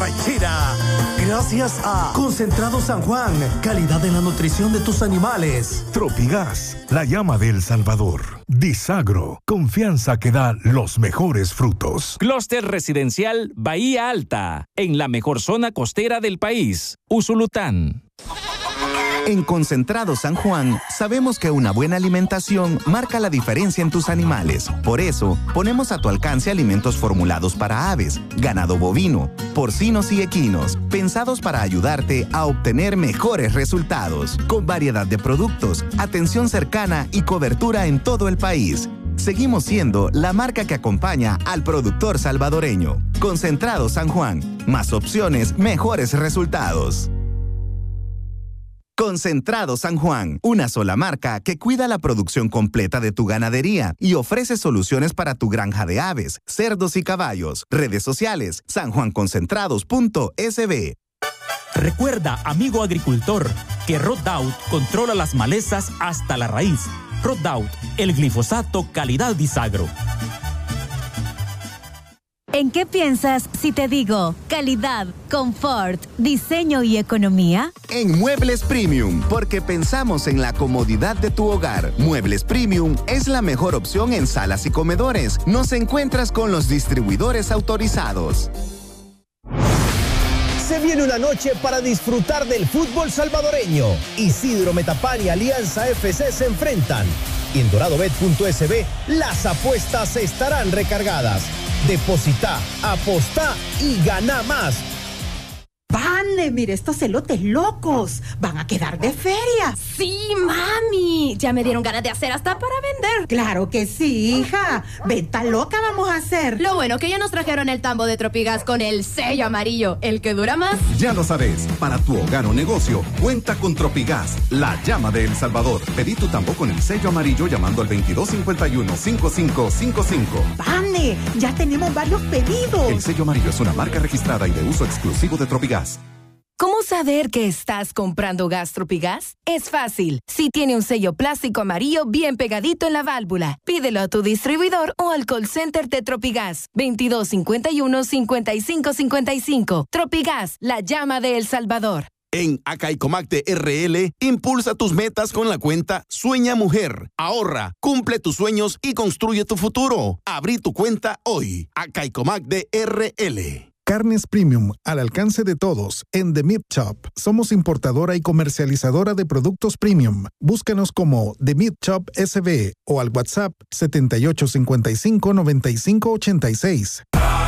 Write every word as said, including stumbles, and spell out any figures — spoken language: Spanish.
arrechera. Gracias a Concentrado San Juan, calidad en la nutrición de tus animales. Tropigas, la llama de El Salvador. Disagro, confianza que da los mejores frutos. Clúster Residencial Bahía Alta, en la mejor zona costera del país, Usulután. En Concentrado San Juan, sabemos que una buena alimentación marca la diferencia en tus animales. Por eso, ponemos a tu alcance alimentos formulados para aves, ganado bovino, porcinos y equinos, pensados para ayudarte a obtener mejores resultados, con variedad de productos, atención cercana y cobertura en todo el país. Seguimos siendo la marca que acompaña al productor salvadoreño. Concentrado San Juan, más opciones, mejores resultados. Concentrado San Juan, una sola marca que cuida la producción completa de tu ganadería y ofrece soluciones para tu granja de aves, cerdos y caballos. Redes sociales, sanjuanconcentrados punto s b. Recuerda, amigo agricultor, que Roundup controla las malezas hasta la raíz. Roundup, el glifosato calidad Disagro. ¿En qué piensas si te digo calidad, confort, diseño y economía? En Muebles Premium, porque pensamos en la comodidad de tu hogar. Muebles Premium es la mejor opción en salas y comedores. Nos encuentras con los distribuidores autorizados. Se viene una noche para disfrutar del fútbol salvadoreño. Isidro Metapán y Alianza F C se enfrentan. Y en doradobet punto s b las apuestas estarán recargadas. Deposita, apostá y gana más. ¡Vane! Mire estos elotes locos. Van a quedar de feria. ¡Sí, mami! Ya me dieron ganas de hacer hasta para vender. ¡Claro que sí, hija! Venta loca vamos a hacer. Lo bueno que ya nos trajeron el tambo de Tropigas con el sello amarillo, el que dura más. Ya lo sabes, para tu hogar o negocio, cuenta con Tropigas, la llama de El Salvador. Pedí tu tambo con el sello amarillo llamando al veintidós cincuenta y uno, cincuenta y cinco cincuenta y cinco. ¡Vane! Ya tenemos varios pedidos. El sello amarillo es una marca registrada y de uso exclusivo de Tropigas. ¿Cómo saber que estás comprando gas Tropigas? Es fácil. Si tiene un sello plástico amarillo bien pegadito en la válvula, pídelo a tu distribuidor o al call center de Tropigas. veintidós cincuenta y uno, cincuenta y cinco cincuenta y cinco. Tropigas, la llama de El Salvador. En Acaicomacte R L, impulsa tus metas con la cuenta Sueña Mujer. Ahorra, cumple tus sueños y construye tu futuro. Abrí tu cuenta hoy. Acaicomacte R L. Carnes Premium al alcance de todos en The Meat Shop. Somos importadora y comercializadora de productos premium. Búscanos como The Meat Shop S B o al WhatsApp setenta y ocho cincuenta y cinco, noventa y cinco ochenta y seis.